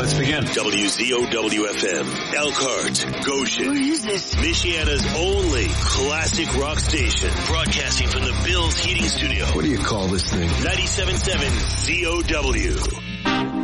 Let's begin. WZOW-FM, Elkhart, Goshen. Where is this? Michiana's only classic rock station. Broadcasting from the Bills Heating Studio. What do you call this thing? 97.7 ZOW.